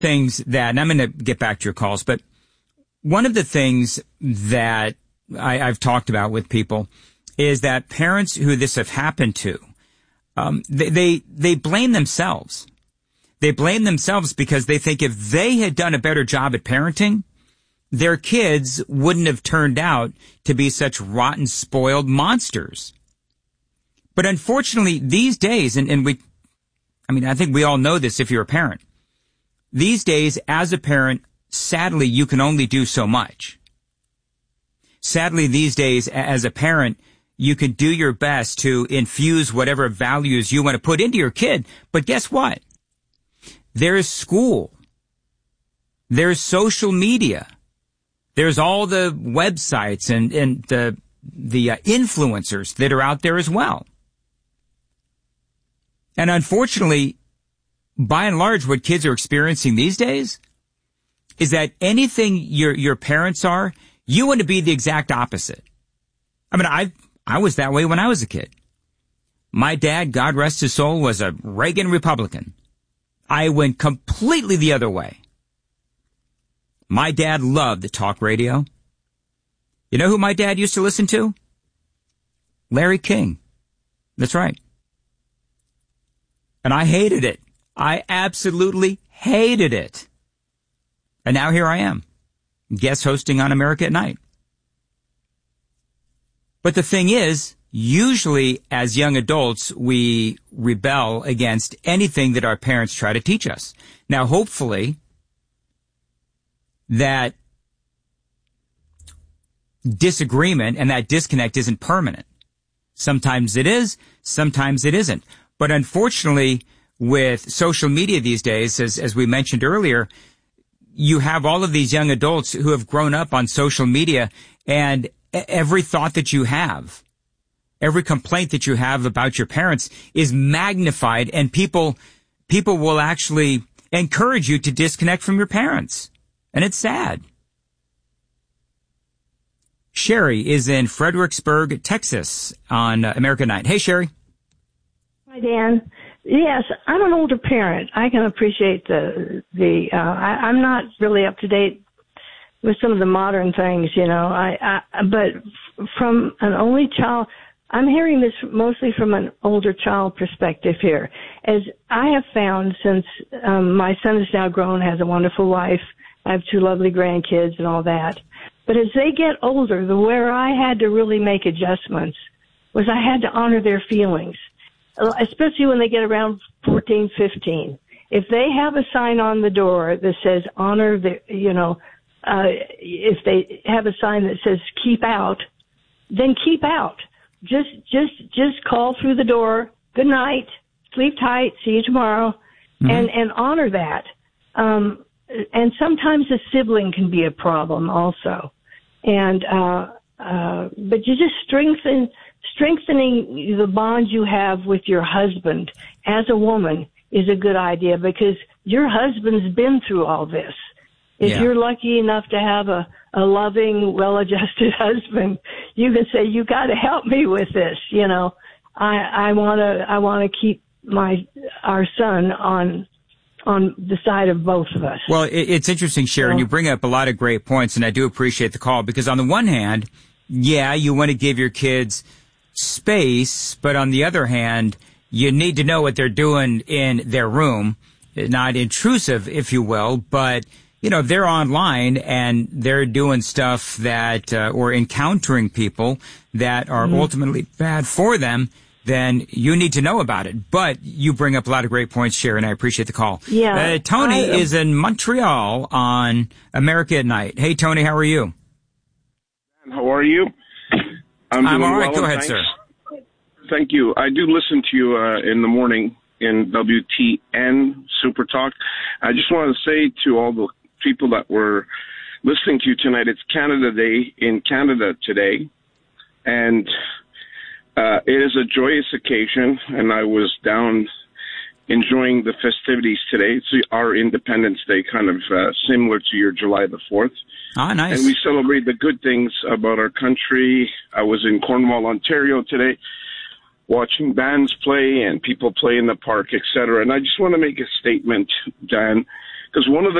things that, and I'm going to get back to your calls, but one of the things that I've talked about with people is that parents who this have happened to, they blame themselves. They blame themselves because they think if they had done a better job at parenting, their kids wouldn't have turned out to be such rotten, spoiled monsters. But unfortunately, these days, I think we all know this if you're a parent. These days, as a parent, sadly, you can only do so much. Sadly, these days, as a parent, you can do your best to infuse whatever values you want to put into your kid. But guess what? There's school. There's social media. There's all the websites and the influencers that are out there as well. And unfortunately, by and large, what kids are experiencing these days is that anything your parents are, you want to be the exact opposite. I mean, I was that way when I was a kid. My dad, God rest his soul, was a Reagan Republican. I went completely the other way. My dad loved the talk radio. You know who my dad used to listen to? Larry King. That's right. And I hated it. I absolutely hated it. And now here I am, guest hosting on America at Night. But the thing is, usually as young adults, we rebel against anything that our parents try to teach us. Now, hopefully, that disagreement and that disconnect isn't permanent. Sometimes it is, sometimes it isn't. But unfortunately, with social media these days, as we mentioned earlier, you have all of these young adults who have grown up on social media, and every thought that you have, every complaint that you have about your parents is magnified, and people will actually encourage you to disconnect from your parents. And it's sad. Sherry is in Fredericksburg, Texas on America Night. Hey, Sherry. Hi, Dan. Yes, I'm an older parent. I can appreciate I'm not really up to date with some of the modern things, but from an only child, I'm hearing this mostly from an older child perspective here. As I have found since my son is now grown, has a wonderful wife, I have 2 lovely grandkids and all that. But as they get older, where I had to really make adjustments was I had to honor their feelings, especially when they get around 14, 15. If they have a sign on the door that says honor if they have a sign that says keep out, then keep out. Just call through the door, good night, sleep tight, see you tomorrow, and honor that. And sometimes a sibling can be a problem also. And, but you just strengthening the bond you have with your husband as a woman is a good idea, because your husband's been through all this. If you're lucky enough to have a loving, well-adjusted husband, you can say, you got to help me with this. I want to keep our son on the side of both of us. Well, it's interesting, Sharon. You bring up a lot of great points, and I do appreciate the call, because on the one hand, you want to give your kids space, but on the other hand, you need to know what they're doing in their room. Not intrusive, if you will, but if they're online and they're doing stuff that, or encountering people that are ultimately bad for them, then you need to know about it. But you bring up a lot of great points, Sharon. I appreciate the call. Yeah. Tony is in Montreal on America at Night. Hey, Tony, how are you? How are you? I'm all right. Well, go ahead, thanks. sir. Thank you. I do listen to you in the morning in WTN Super Talk. I just want to say to all the people that were listening to you tonight, it's Canada Day in Canada today, and it is a joyous occasion, and I was down enjoying the festivities today. It's our Independence Day, kind of similar to your July the 4th. Ah, nice. And we celebrate the good things about our country. I was in Cornwall, Ontario today, watching bands play and people play in the park, etc. And I just want to make a statement, Dan, Because one of the